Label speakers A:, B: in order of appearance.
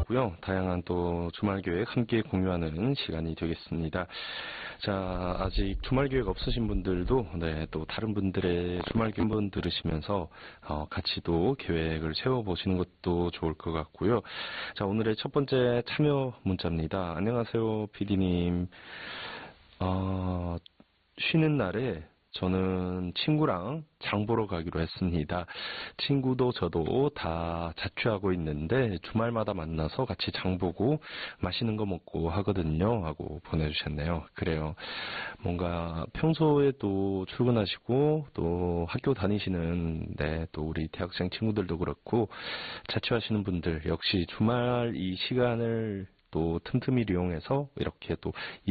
A: 하고요. 다양한 또 주말 계획 함께 공유하는 시간이 되겠습니다. 자, 아직 주말 계획 없으신 분들도 또 다른 분들의 주말 계획 한번 들으시면서 같이 또 계획을 세워보시는 것도 좋을 것 같고요. 자, 오늘의 첫 번째 참여 문자입니다. 안녕하세요, PD님. 쉬는 날에 저는 친구랑 장 보러 가기로 했습니다. 친구도 저도 다 자취하고 있는데 주말마다 만나서 같이 장 보고 맛있는 거 먹고 하거든요. 하고 보내주셨네요. 그래요. 뭔가 평소에도 출근하시고 또 학교 다니시는 또 우리 대학생 친구들도 그렇고 자취하시는 분들 역시 주말 이 시간을 또 틈틈이 이용해서 이렇게 또